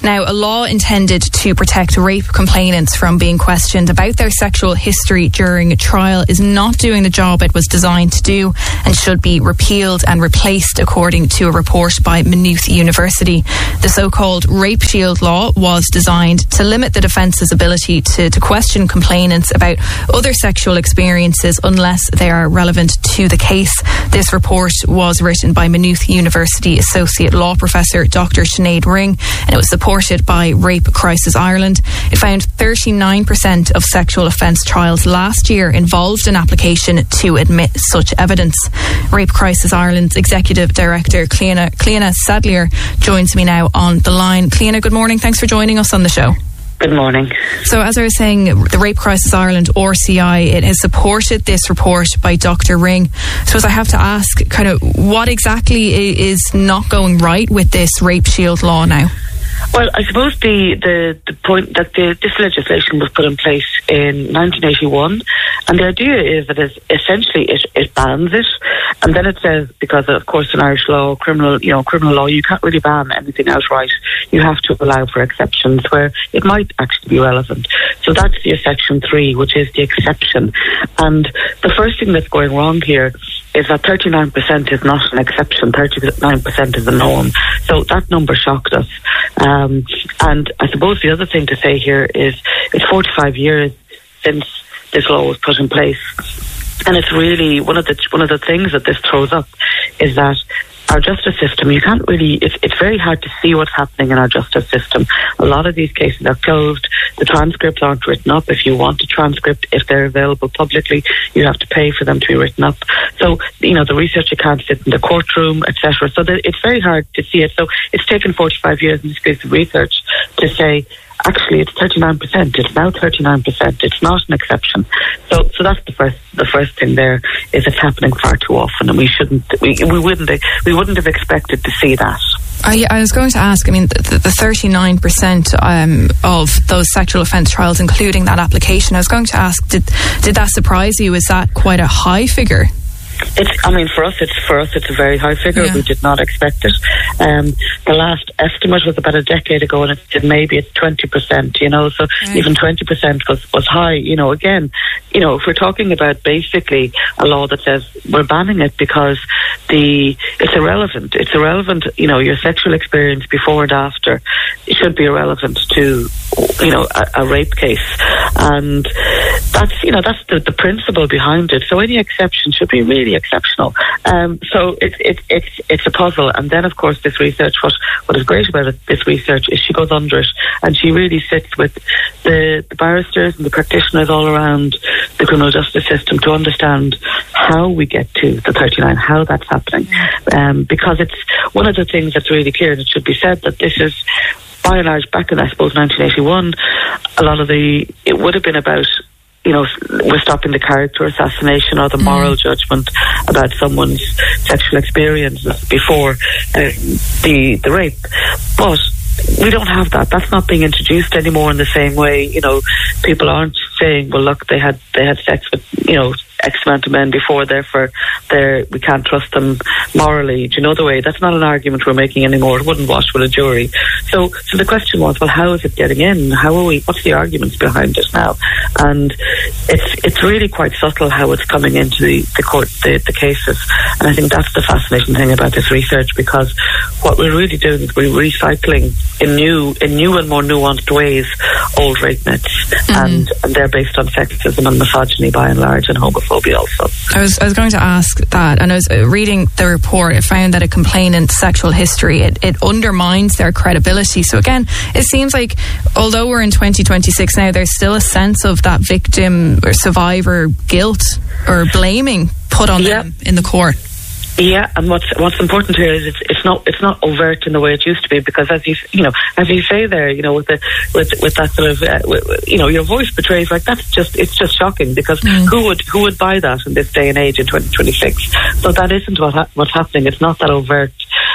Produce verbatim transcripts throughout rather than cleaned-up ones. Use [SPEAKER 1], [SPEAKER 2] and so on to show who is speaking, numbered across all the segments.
[SPEAKER 1] Now, a law intended to protect rape complainants from being questioned about their sexual history during trial is not doing the job it was designed to do and should be repealed and replaced, according to a report by Maynooth University. The so-called Rape Shield law was designed to limit the defence's ability to, to question complainants about other sexual experiences unless they are relevant to the case. This report was written by Maynooth University Associate Law Professor Doctor Sinead Ring, and it was supported by Rape Crisis Ireland. It found thirty-nine percent of sexual offence trials last year involved an application to admit such evidence. Rape Crisis Ireland's Executive Director Cleona, Cleona Sadlier joins me now on the line. Cleona, good morning. Thanks for joining us on the show.
[SPEAKER 2] Good morning.
[SPEAKER 1] So, as I was saying, the Rape Crisis Ireland, R C I, it has supported this report by Doctor Ring. So, as I have to ask, kind of, what exactly is not going right with this Rape Shield law now?
[SPEAKER 2] Well, I suppose the, the, the point that the, this legislation was put in place in nineteen eighty-one, and the idea is that it's essentially it, it bans it, and then it says, because of course in Irish law, criminal, you know, criminal law, you can't really ban anything outright. You have to allow for exceptions where it might actually be relevant. So that's your section three, which is the exception. And the first thing that's going wrong here is that thirty-nine percent is not an exception, thirty-nine percent is the norm. So that number shocked us. Um, and I suppose the other thing to say here is it's forty-five years since this law was put in place. And it's really one of the one of the things that this throws up is that our justice system, you can't really, it's, it's very hard to see what's happening in our justice system. A lot of these cases are closed. The transcripts aren't written up. If you want a transcript, if they're available publicly, you have to pay for them to be written up. So, you know, the researcher can't sit in the courtroom, et cetera. So the, it's very hard to see it. So it's taken forty-five years in this piece of research to say, actually, it's thirty-nine percent. It's now thirty-nine percent. It's not an exception. So, so that's the first, the first thing there is it's happening far too often, and we shouldn't, we, we wouldn't, we wouldn't have expected to see that.
[SPEAKER 1] I, I was going to ask, I mean, the, the thirty-nine percent um, of those sexual offence trials, including that application, I was going to ask, did did that surprise you? Is that quite a high figure?
[SPEAKER 2] It's, I mean, for us, it's for us, it's a very high figure. Yeah. We did not expect it. Um, the last estimate was about a decade ago, and it said maybe it's twenty percent. You know, so right. Even twenty percent was was high. You know, again, you know, if we're talking about basically a law that says we're banning it because the it's irrelevant. It's irrelevant. You know, your sexual experience before and after it should be irrelevant to, you know, a, a rape case, and that's, you know, that's the, the principle behind it. So any exception should be really exceptional. Um, so it's it's it's it's a puzzle. And then of course this research, what what is great about it, this research, is she goes under it and she really sits with the, the barristers and the practitioners all around the criminal justice system to understand how we get to the thirty-nine, how that's happening. Um, because it's one of the things that's really clear, and it should be said that this is, by and large, back in I suppose nineteen eighty-one, a lot of the, it would have been about, you know, we're stopping the character assassination or the moral mm. judgment about someone's sexual experiences before uh, the the rape. But we don't have that. That's not being introduced anymore in the same way. You know, people aren't saying, well, look, they had they had sex with, you know, X amount of men before, therefore they're, we can't trust them morally. Do you know the way? That's not an argument we're making anymore. It wouldn't wash with a jury. So so the question was, well, how is it getting in? How are we, what's the arguments behind it now? And it's it's really quite subtle how it's coming into the, the court, the, the cases. And I think that's the fascinating thing about this research, because what we're really doing is we're recycling in new in new and more nuanced ways old rape myths, mm-hmm. and, and they're based on sexism and misogyny by and large, and homophobia also.
[SPEAKER 1] I was I was going to ask that, and I was reading the report. It found that a complainant's sexual history, it, it undermines their credibility. So again, it seems like although we're in twenty twenty-six now, there's still a sense of that victim or survivor guilt or blaming put on yeah. them in the court.
[SPEAKER 2] Yeah, and what's what's important here is it's it's not it's not overt in the way it used to be, because as you you know as you say there, you know, with the with with that sort of uh, with, you know, your voice betrays, like, that's just it's just shocking, because mm. who would who would buy that in this day and age in twenty twenty-six? So that isn't what ha- what's happening. It's not that overt.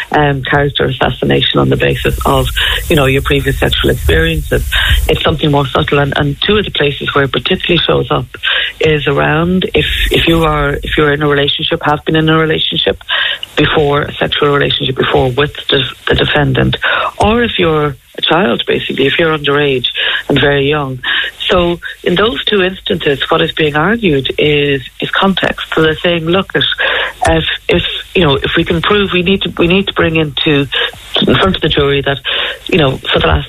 [SPEAKER 2] um, character assassination on the basis of, you know, your previous sexual experiences. It's something more subtle, and, and two of the places where it particularly shows up is around if if you are if you're in a relationship, have been in a relationship before, a sexual relationship before with the, the defendant, or if you're a child, basically, if you're underage and very young. So in those two instances, what is being argued is is context. So they're saying, look, if, if if you know if we can prove, we need to we need to bring into in front of the jury that, you know, for the last